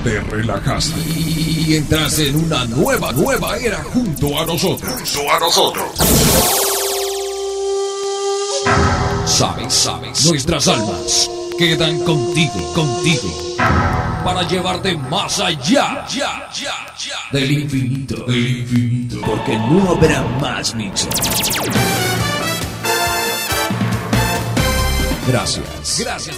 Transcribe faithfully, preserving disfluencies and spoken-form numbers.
te relajaste y entras en una nueva, nueva era junto a nosotros. Junto a nosotros. Sabes, sabes, nuestras almas quedan contigo, contigo, para llevarte más allá, ya, ya, ya, del infinito, del infinito, porque no habrá más mixes. Gracias, gracias.